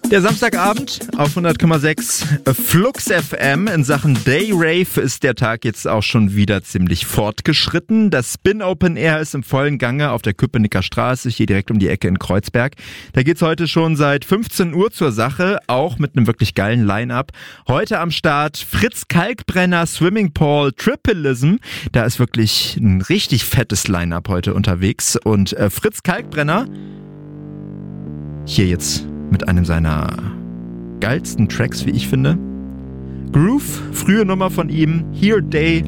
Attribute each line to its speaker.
Speaker 1: Der Samstagabend auf 100,6 Flux FM. In Sachen Day Rave ist der Tag jetzt auch schon wieder ziemlich fortgeschritten. Das Spin Open Air ist im vollen Gange auf der Köpenicker Straße, hier direkt um die Ecke in Kreuzberg. Da geht's heute schon seit 15 Uhr zur Sache, auch mit einem wirklich geilen Line-Up. Heute am Start Fritz Kalkbrenner, Swimming Pool, Tripleism. Da ist wirklich ein richtig fettes Line-Up heute unterwegs. Und Fritz Kalkbrenner hier jetzt mit einem seiner geilsten Tracks, wie ich finde. Groove, frühe Nummer von ihm, Here Day